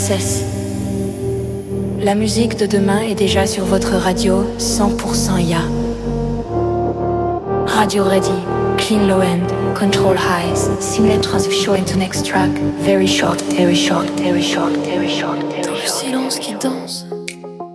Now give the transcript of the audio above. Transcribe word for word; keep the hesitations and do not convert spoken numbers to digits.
Cesse. La musique de demain est déjà sur votre radio cent pour cent I A. Radio ready, clean low end, control highs, simulate transition into next track, very short, very short, very short, very short, very short. Dans le silence qui danse.